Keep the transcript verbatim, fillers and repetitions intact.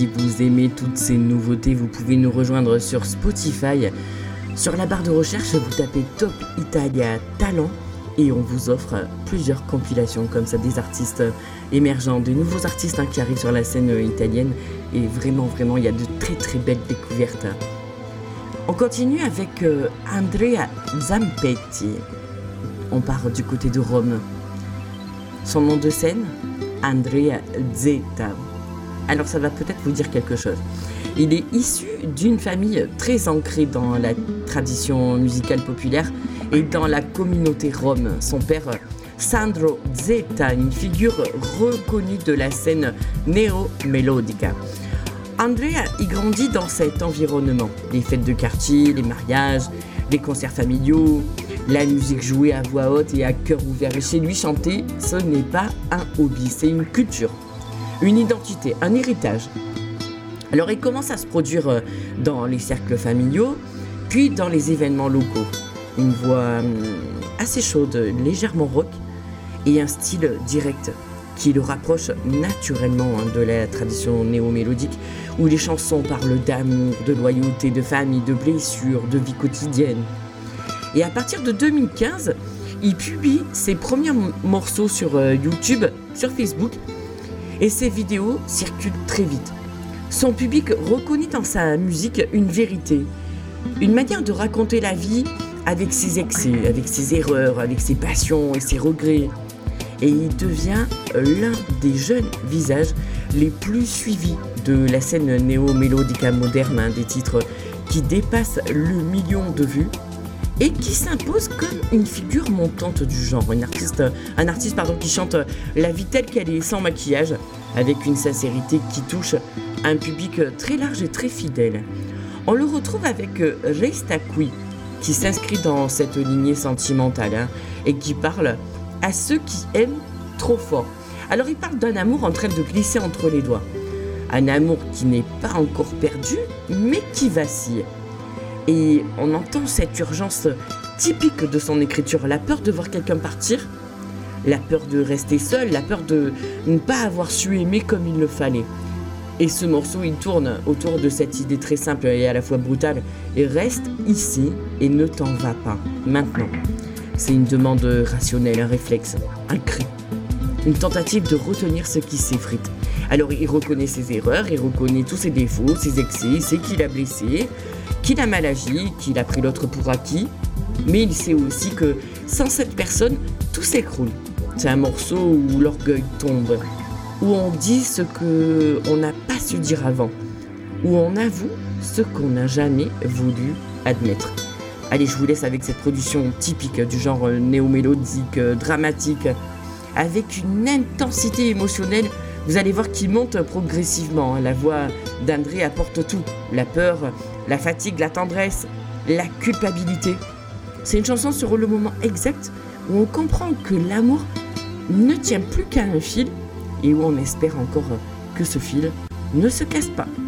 si vous aimez toutes ces nouveautés, vous pouvez nous rejoindre sur Spotify. Sur la barre de recherche, vous tapez Top Italia Talent et on vous offre plusieurs compilations comme ça, des artistes émergents, des nouveaux artistes hein, qui arrivent sur la scène italienne. Et vraiment, vraiment, il y a de très très belles découvertes. On continue avec euh, Andrea Zampetti. On part du côté de Rome. Son nom de scène, Andrea Zeta. Alors ça va peut-être vous dire quelque chose. Il est issu d'une famille très ancrée dans la tradition musicale populaire et dans la communauté rome. Son père, Sandro Zeta, une figure reconnue de la scène néo-mélodica. Andrea y grandit dans cet environnement. Les fêtes de quartier, les mariages, les concerts familiaux, la musique jouée à voix haute et à cœur ouvert. Et chez lui, chanter, ce n'est pas un hobby, c'est une culture, une identité, un héritage. Alors il commence à se produire dans les cercles familiaux, puis dans les événements locaux. Une voix assez chaude, légèrement rock, et un style direct qui le rapproche naturellement hein, de la tradition néo-mélodique, où les chansons parlent d'amour, de loyauté, de famille, de blessures, de vie quotidienne. Et à partir de deux mille quinze, il publie ses premiers m- morceaux sur euh, YouTube, sur Facebook, et ses vidéos circulent très vite. Son public reconnaît dans sa musique une vérité, une manière de raconter la vie avec ses excès, avec ses erreurs, avec ses passions et ses regrets. Et il devient l'un des jeunes visages les plus suivis de la scène néo-mélodica moderne, hein, des titres qui dépassent le million de vues et qui s'impose comme une figure montante du genre, une artiste, un artiste pardon, qui chante la vie telle qu'elle est, sans maquillage, avec une sincérité qui touche un public très large et très fidèle. On le retrouve avec Resta Qui, qui s'inscrit dans cette lignée sentimentale hein, et qui parle à ceux qui aiment trop fort. Alors il parle d'un amour en train de glisser entre les doigts. Un amour qui n'est pas encore perdu, mais qui vacille. Et on entend cette urgence typique de son écriture, la peur de voir quelqu'un partir, la peur de rester seul, la peur de ne pas avoir su aimer comme il le fallait. Et ce morceau, il tourne autour de cette idée très simple et à la fois brutale. Et reste ici et ne t'en va pas, maintenant. C'est une demande rationnelle, un réflexe, un cri. Une tentative de retenir ce qui s'effrite. Alors il reconnaît ses erreurs, il reconnaît tous ses défauts, ses excès, il sait qu'il a blessé, qu'il a mal agi, qu'il a pris l'autre pour acquis. Mais il sait aussi que sans cette personne, tout s'écroule. C'est un morceau où l'orgueil tombe, où on dit ce qu'on n'a pas su dire avant, où on avoue ce qu'on n'a jamais voulu admettre. Allez, je vous laisse avec cette production typique du genre néo-mélodique, dramatique, avec une intensité émotionnelle. Vous allez voir qu'il monte progressivement. La voix d'André apporte tout. La peur, la fatigue, la tendresse, la culpabilité. C'est une chanson sur le moment exact où on comprend que l'amour ne tient plus qu'à un fil et où on espère encore que ce fil ne se casse pas.